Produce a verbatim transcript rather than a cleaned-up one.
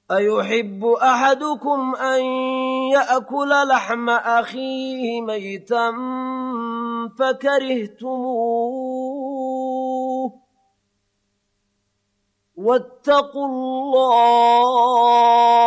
أيحب أحدكم أن يأكل لحم أخيه ميتا فكرهتموه واتقوا الله